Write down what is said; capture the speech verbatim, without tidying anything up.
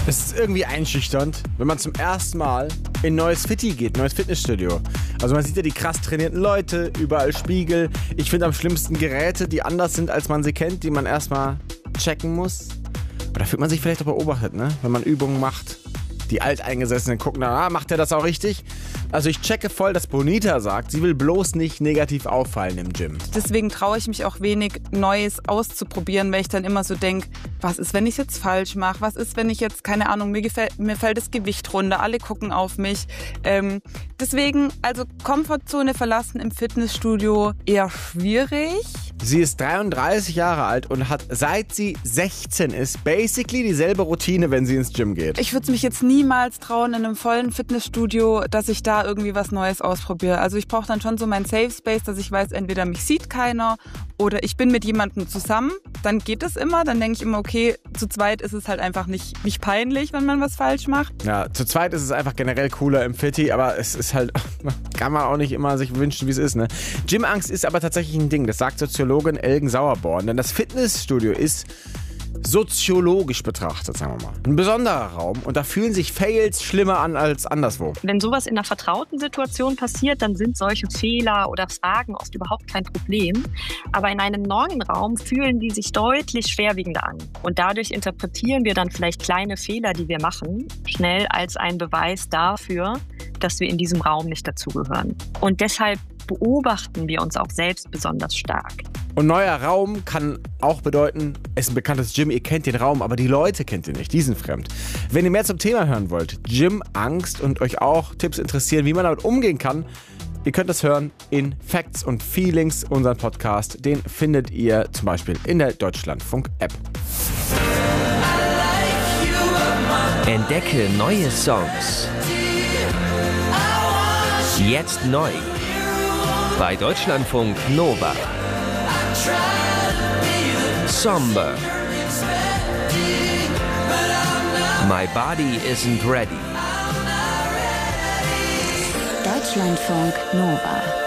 Es ist irgendwie einschüchternd, wenn man zum ersten Mal in ein neues Fitti geht, ein neues Fitnessstudio. Also man sieht ja die krass trainierten Leute, überall Spiegel. Ich finde am schlimmsten Geräte, die anders sind, als man sie kennt, die man erstmal checken muss. Aber da fühlt man sich vielleicht auch beobachtet, ne? Wenn man Übungen macht. Die Alteingesessenen gucken dann, ah, macht der das auch richtig? Also ich checke voll, dass Bonita sagt, sie will bloß nicht negativ auffallen im Gym. Deswegen traue ich mich auch wenig, Neues auszuprobieren, weil ich dann immer so denke, was ist, wenn ich es jetzt falsch mache? Was ist, wenn ich jetzt, keine Ahnung, mir, gefällt, mir fällt das Gewicht runter, alle gucken auf mich. Ähm, deswegen, also Komfortzone verlassen im Fitnessstudio eher schwierig. Sie ist dreiunddreißig Jahre alt und hat, seit sie sechzehn ist, basically dieselbe Routine, wenn sie ins Gym geht. Ich würde mich jetzt niemals trauen in einem vollen Fitnessstudio, dass ich da irgendwie was Neues ausprobiere. Also ich brauche dann schon so meinen Safe Space, dass ich weiß, entweder mich sieht keiner oder ich bin mit jemandem zusammen. Dann geht es immer. Dann denke ich immer, okay, zu zweit ist es halt einfach nicht, nicht peinlich, wenn man was falsch macht. Ja, zu zweit ist es einfach generell cooler im Fitti, aber es ist halt, kann man auch nicht immer sich wünschen, wie es ist, ne? Gymangst ist aber tatsächlich ein Ding, das sagt Soziologin Elgen Sauerborn, denn das Fitnessstudio ist soziologisch betrachtet, sagen wir mal, ein besonderer Raum und da fühlen sich Fails schlimmer an als anderswo. Wenn sowas in einer vertrauten Situation passiert, dann sind solche Fehler oder Fragen oft überhaupt kein Problem. Aber in einem neuen Raum fühlen die sich deutlich schwerwiegender an. Und dadurch interpretieren wir dann vielleicht kleine Fehler, die wir machen, schnell als einen Beweis dafür, dass wir in diesem Raum nicht dazugehören. Und deshalb beobachten wir uns auch selbst besonders stark. Und neuer Raum kann auch bedeuten, es ist ein bekanntes Gym, ihr kennt den Raum, aber die Leute kennt ihr nicht, die sind fremd. Wenn ihr mehr zum Thema hören wollt, Gymangst und euch auch Tipps interessieren, wie man damit umgehen kann, ihr könnt das hören in Facts und Feelings, unseren Podcast. Den findet ihr zum Beispiel in der Deutschlandfunk-App. Entdecke neue Songs. Jetzt neu. Bei Deutschlandfunk Nova. Somber. My Body Isn't Ready. Deutschlandfunk Nova.